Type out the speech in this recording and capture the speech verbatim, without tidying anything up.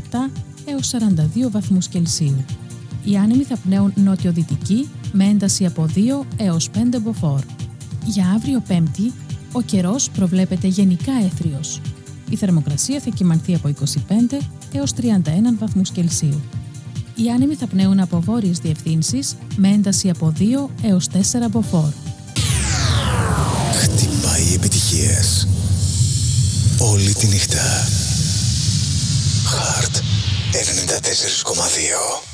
επτά έως σαράντα δύο βαθμούς Κελσίου. Οι άνεμοι θα πνέουν νότιο-δυτική με ένταση από δύο έως πέντε μποφόρ. Για αύριο Πέμπτη, ο καιρός προβλέπεται γενικά έθριος. Η θερμοκρασία θα κυμανθεί από είκοσι πέντε έως τριάντα ένα βαθμούς Κελσίου. Οι άνεμοι θα πνέουν από βόρειες διευθύνσεις με ένταση από δύο έως τέσσερα μποφόρ. Χτυπάει επιτυχίες όλη τη νύχτα. Heart ενενήντα τέσσερα κόμμα δύο.